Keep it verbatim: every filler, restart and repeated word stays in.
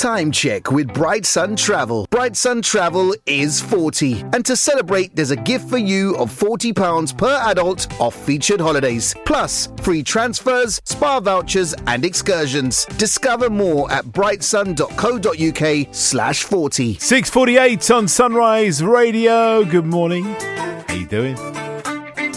Time check with Bright Sun Travel. Bright Sun Travel is forty. And to celebrate, there's a gift for you of forty pounds per adult off featured holidays. Plus, free transfers, spa vouchers and excursions. Discover more at brightsun.co.uk slash 40. six forty-eight on Sunrise Radio. Good morning. How you doing?